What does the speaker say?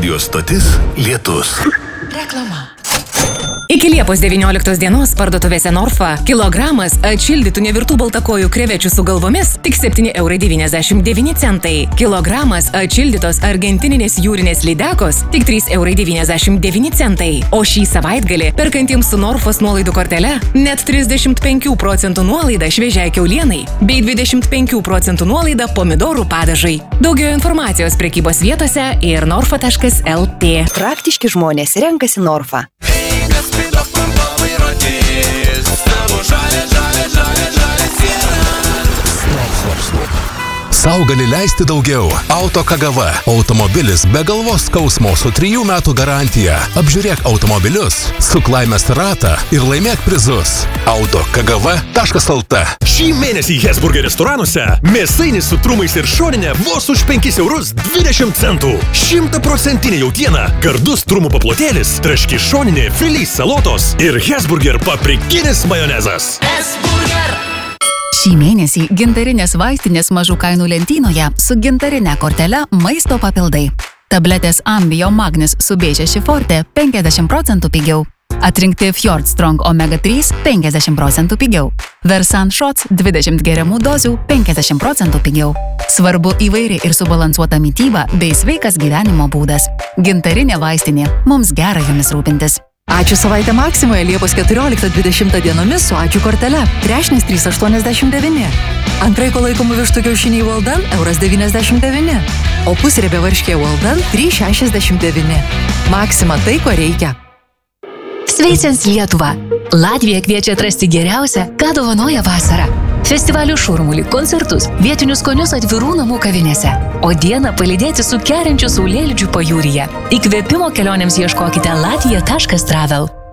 Radio stotis Lietus. Reklama. Iki Liepos 19 dienos parduotuvėse Norfa kilogramas atšildytų nevirtų baltakojų krevečių su galvomis tik 7,99 €. Kilogramas atšildytos argentininės jūrinės lydekos tik 3,99 €. O šį savaitgalį perkantiems su Norfos nuolaidų kortele net 35% nuolaida šviežiai kiaulienai bei 25% nuolaida pomidorų padažai. Daugiau informacijos prekybos vietose ir norfa.lt. Praktiški žmonės renkasi Norfa. Sau gali leisti daugiau. Auto Kagava. Automobilis be galvos skausmo su 3 metų garantija. Apžiūrėk automobilius, suk laimės ratą ir laimėk prizus. Autokagava.lt. Šį mėnesį Hesburger restoranuose mėsainis su trumais ir šoninė vos už 5,20 €. 100% jautiena, gardus trumų paplotėlis, traški šoninė, filys salotos ir Hesburger paprikinis majonezas. Šį mėnesį gintarinės vaistinės mažų kainų lentynoje su gintarinė kortele maisto papildai. Tabletės Ambio Magnis su B6 Forte 50% pigiau. Atrinkti Fjord Strong Omega 3 50% pigiau. Versan Shots 20 geriamų dozių 50% pigiau. Svarbu įvairi ir subalansuota mytyba bei sveikas gyvenimo būdas. Gintarinė vaistinė. Mums gera jomis rūpintis. Ačiū savaitę Maksimoje Liepos 14-20 dienomis su Ačiū kortele. Trešnis 3,89 €. Antraiko laikomų vištų kiaušiniai Walden €1,99 €. O pusriebė varškė Walden 3,69 €. Maksima tai, ko reikia. Sveicins Lietuva! Latvija kviečia atrasti geriausią, ką dovanoja vasara. Festivalių šurmulį, koncertus, vietinius skonius atvirų namų kavinėse. O dieną palydėti su keriančiu saulėlydžiu pajūryje. Įkvėpimo kelionėms ieškokite latvija.travel.